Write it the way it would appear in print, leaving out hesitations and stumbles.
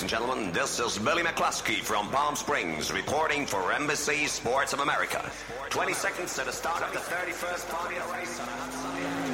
and gentlemen. This is Billy McCluskey from Palm Springs reporting for Embassy Sports of America. 20 seconds to the start of the 31st party race on a hot sunny